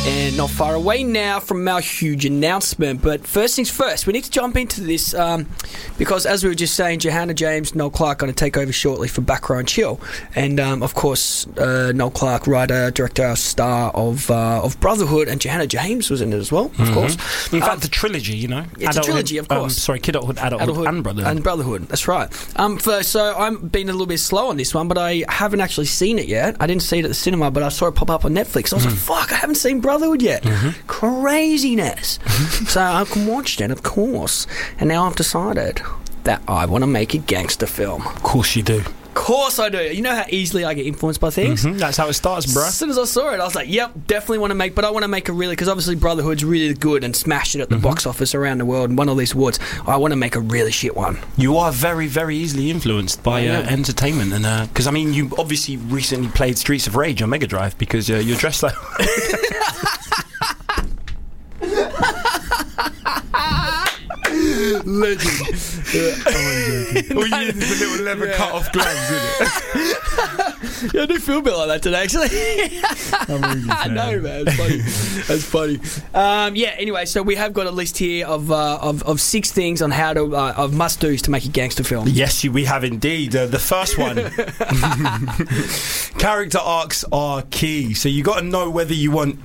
And not far away now from our huge announcement. But first things first, we need to jump into this because, as we were just saying, Johanna James, Noel Clarke going to take over shortly for Back Row and Chill. And, of course, Noel Clarke, writer, director, star of Brotherhood, and Johanna James was in it as well, of course. In fact, the trilogy, you know. It's a trilogy, of course. Kidulthood, Adulthood, and Brotherhood. And Brotherhood, that's right. So I'm being a little bit slow on this one, but I haven't actually seen it yet. I didn't see it at the cinema, but I saw it pop up on Netflix. I was like, fuck, I haven't seen Brotherhood yet. Craziness. So I can watch it, of course. And now I've decided that I want to make a gangster film. Of course you do. Of course I do. You know how easily I get influenced by things? That's how it starts, bruh. As soon as I saw it, I was like, yep, definitely want to make, but I want to make a really, because obviously Brotherhood's really good and smashed it at the box office around the world and won all these awards. I want to make a really shit one. You are very, very easily influenced by entertainment, and because I mean, you obviously recently played Streets of Rage on Mega Drive because you're dressed like. Legend. All you need is a little leather cut-off gloves, isn't it? Yeah, I do feel a bit like that today, actually. I know, man. It's funny. Anyway, so we have got a list here of 6 things on how to of must-dos to make a gangster film. Yes, we have indeed. The first one. Character arcs are key. So you got to know whether you want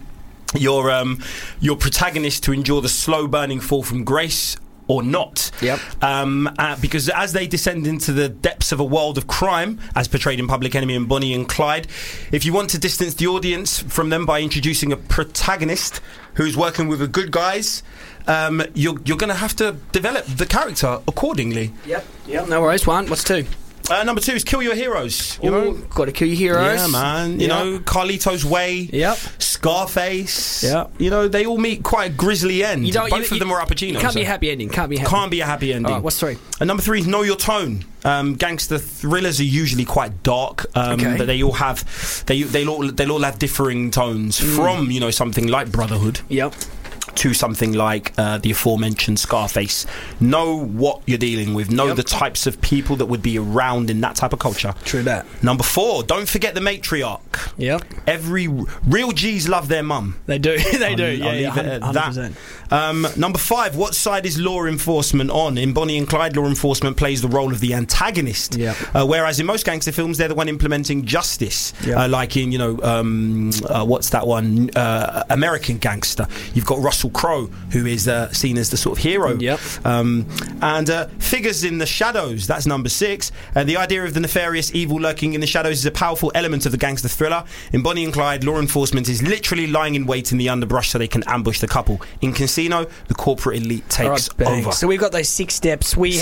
your protagonist to endure the slow burning fall from grace or not. Yep. Because as they descend into the depths of a world of crime, as portrayed in Public Enemy and Bonnie and Clyde, if you want to distance the audience from them by introducing a protagonist who's working with the good guys, you're going to have to develop the character accordingly. Yep. No worries. What's 2? Number 2 is kill your heroes. You know, got to kill your heroes. Yeah, man. You know, Carlito's Way. Yep. Scarface. Yep. You know, they all meet quite a grisly end. Both of them are Al Pacino. Can't be a happy ending. Can't be a happy ending. All right, what's 3? And number 3 is know your tone. Gangster thrillers are usually quite dark, but they all have they'll all have differing tones from something like Brotherhood. Yep. To something like the aforementioned Scarface. Know what you're dealing with. Know the types of people that would be around in that type of culture. True that. Number 4, don't forget the matriarch. Yep. Every real G's love their mum. They do. They do. I'll leave it at 100%. that. Number 5, what side is law enforcement on? In Bonnie and Clyde, law enforcement plays the role of the antagonist. Yep. Whereas in most gangster films, they're the one implementing justice. Yep. Like in, what's that one? American Gangster. You've got Russell Crowe, who is seen as the sort of hero. Yep. And figures in the shadows. That's number 6. The idea of the nefarious evil lurking in the shadows is a powerful element of the gangster thriller. In Bonnie and Clyde, law enforcement is literally lying in wait in the underbrush so they can ambush the couple. In Casino, the corporate elite takes over. So we've got those 6 steps. We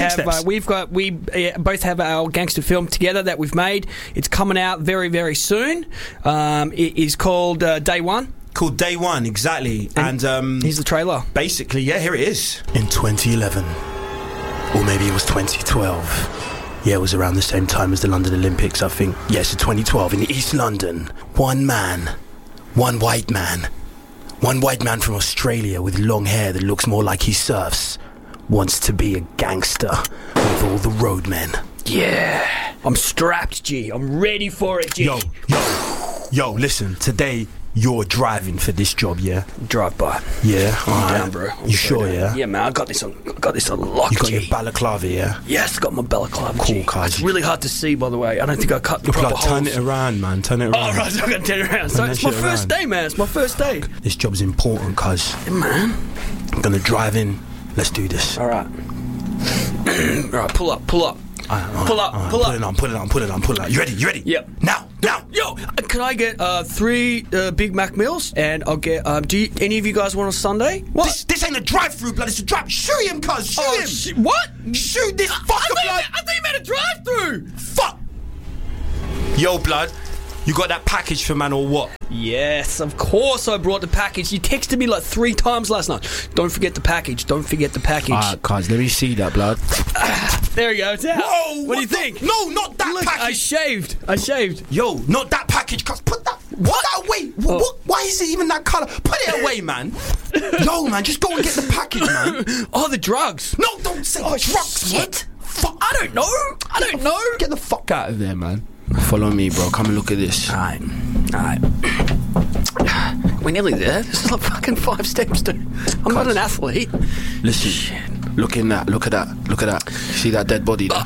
both have our gangster film together that we've made. It's coming out very, very soon. It is called Day One. Called Day One, exactly. And here's the trailer. Basically, here it is. In 2011, or maybe it was 2012. Yeah, it was around the same time as the London Olympics, I think. Yeah, so 2012 in East London. One white man from Australia with long hair that looks more like he surfs wants to be a gangster with all the roadmen. Yeah, I'm strapped, G. I'm ready for it, G. Yo, listen, today you're driving for this job, yeah? Drive by. Yeah, I'm down, bro. You sure, yeah? Yeah, man, I got this on lock, You got G. your balaclava, yeah? Yes, got my balaclava, cool, G. Kaj. It's really hard to see, by the way. I don't think I cut the Look, proper like, turn holes. it around, man. Turn it around. Oh, right, so I'm going to turn it around. So it's my first day, man. It's my first day. This job's important, cuz. Yeah, man. I'm gonna drive in. Let's do this. All right. All right, pull up. Pull up. Put it on. You ready? Yep. Now. Yo, can I get 3 Big Mac meals? And I'll get. Any of you guys want a sundae? What? This ain't a drive-through, blood. It's a drive. Shoot him, cuz. Shoot him. What? Shoot this fucker, blood. I thought you meant a drive-through. Fuck. Yo, blood. You got that package for man or what? Yes, of course I brought the package. You texted me like 3 times last night. Don't forget the package. Alright, cuz, let me see that, blood. There you go. It's out. Whoa, what do you think? No, not that Look, package. I shaved. Yo, not that package, cuz. Put that away. What? Why is it even that colour? Put it away, man. Yo, man, just go and get the package, man. Oh, the drugs. No, don't say drugs, man. Fuck, I don't know. Get the fuck out of there, man. Follow me, bro. Come and look at this. Alright. we're nearly there. This is like fucking 5 steps, dude. I'm not an athlete. Listen, Shit. look at that. See that dead body there?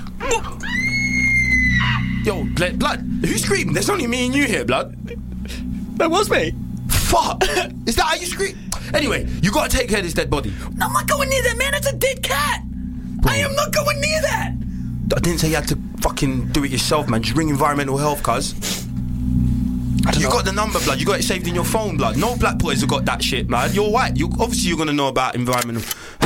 Yo, blood, who's screaming? There's only me and you here, blood. That was me. Fuck! Is that how you scream? Anyway, you gotta take care of this dead body. No, I'm not going near that, man. It's a dead cat. I am not going near that. I didn't say you had to fucking do it yourself, man. Just ring environmental health, cuz. You got the number, blood. You got it saved in your phone, blood. No black boys have got that shit, man. You're white. Obviously you're gonna know about environmental.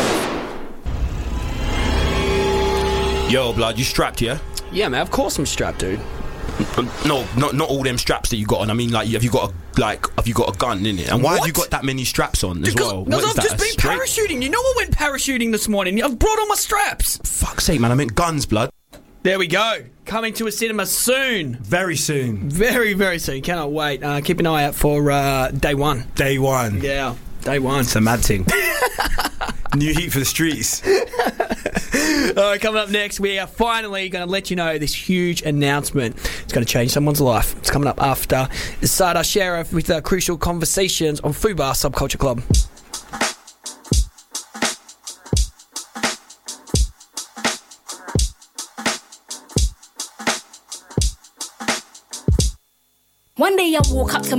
Yo, blood, you strapped, yeah? Yeah, man. Of course I'm strapped, dude. No, not all them straps that you got on. I mean, like, have you got a gun in it? And why have you got that many straps on as well? Because I've just been parachuting. You know, I went parachuting this morning. I've brought all my straps. Fuck's sake, man. I meant guns, blood. There we go. Coming to a cinema soon. Very soon. Very, very soon. Cannot wait. Keep an eye out for Day 1. Day 1. Yeah, Day 1. It's a mad thing. New heat for the streets. All right, coming up next, we are finally going to let you know this huge announcement. It's going to change someone's life. It's coming up after Sada Sheriff with Crucial Conversations on Fubar Subculture Club. One day I woke up to